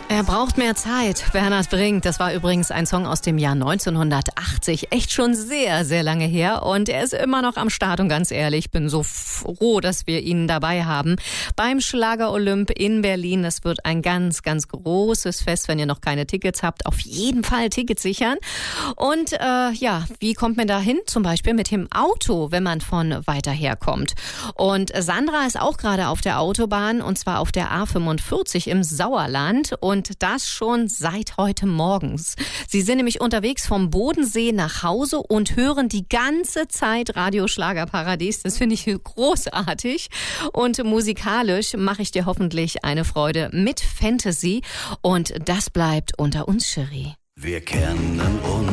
Er braucht mehr Zeit. Bernhard Brink, das war übrigens ein Song aus dem Jahr 1980. Echt schon sehr, sehr lange her. Und er ist immer noch am Start. Und ganz ehrlich, ich bin so froh, dass wir ihn dabei haben. Beim Schlager Olymp in Berlin. Das wird ein ganz, ganz großes Fest. Wenn ihr noch keine Tickets habt, auf jeden Fall Tickets sichern. Und wie kommt man da hin? Zum Beispiel mit dem Auto, wenn man von weiter her kommt. Und Sandra ist auch gerade auf der Autobahn. Und zwar auf der A45 im Sauerland. Und das schon seit heute morgens. Sie sind nämlich unterwegs vom Bodensee nach Hause und hören die ganze Zeit Radio Schlagerparadies. Das finde ich großartig. Und musikalisch mache ich dir hoffentlich eine Freude mit Fantasy. Und das bleibt unter uns, Cherie. Wir kennen uns